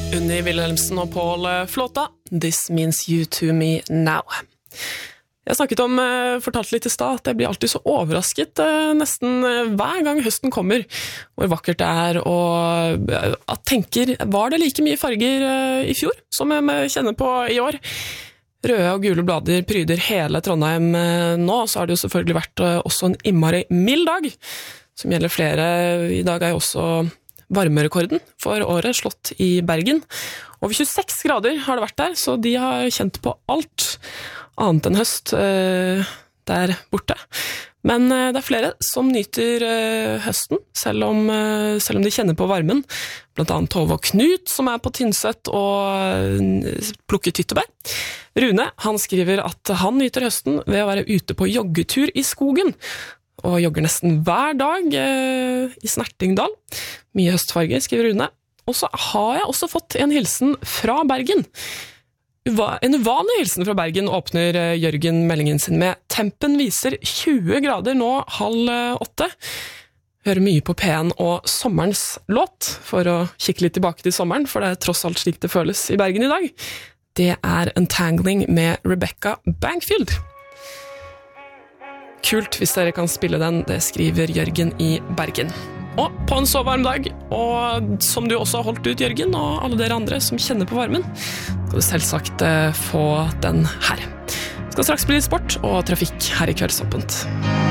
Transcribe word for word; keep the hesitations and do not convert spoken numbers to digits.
Unni Wilhelmsen og Paul Flåta, This Means You to Me Now. Jeg snakket om, fortalte litt i stad, at jeg blir alltid så overrasket nesten hver gang høsten kommer, hvor vakkert det er, og at tenker, var det like mye farger i fjor som jeg kjenner på i år? Røde og gule blader pryder hele Trondheim nå, så har det jo selvfølgelig vært også en innmari mild dag, som gjelder flere. I dag er jo også varmerekorden for året slått i Bergen. Over tjueseks grader har det vært der, så de har kjent på alt annet enn høst eh, der borte. Men eh, det er flere som nyter eh, høsten, selv om, eh, selv om de kjenner på varmen. Blant annet Tove og Knut, som er på Tynset og eh, plukker tyttebær. Rune, han skriver at han nyter høsten ved å være ute på joggetur i skogen, og jogger nesten hver dag eh, i Snertingdal. Mye høstfarger, skriver Rune. Og så har jeg også fått en hilsen fra Bergen. Uva, en uvanlig hilsen fra Bergen åpner eh, Jørgen meldingen sin med tempen viser tjue grader nå halv åtte. Hører mye på P en og sommerens låt for å kikke litt tilbake til sommeren, for det er tross alt slik det føles i Bergen i dag. Det er Untangling med Rebecca Bankfield. Kult hvis dere kan spille den, det skriver Jørgen i Bergen. Og på en så varm dag, og som du også har holdt ut, Jørgen, og alle dere andre som kjenner på varmen, skal du selvsagt få den her. Det skal straks bli litt sport og trafikk her i Kveldsåpent.